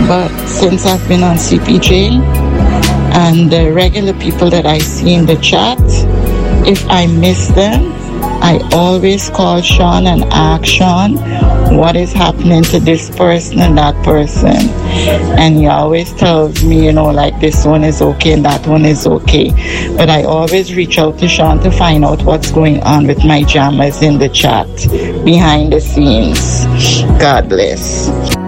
But since I've been on CPJ and the regular people that I see in the chat, if I miss them, I always call Sean and ask Sean what is happening to this person and that person. And he always tells me, like this one is okay and that one is okay. But I always reach out to Sean to find out what's going on with my jammers in the chat behind the scenes. God bless.